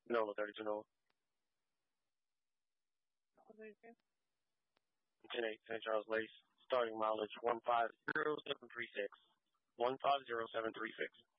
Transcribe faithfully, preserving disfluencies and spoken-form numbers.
NOLA thirty-two NOLA. ten eight, Saint Charles Lace. Starting mileage one five zero seven three six. one five zero seven three six.